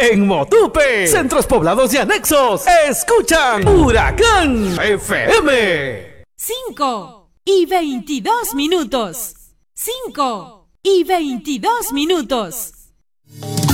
En Motupe, centros poblados y anexos, escuchan Huracán FM. 5:22. 5:22.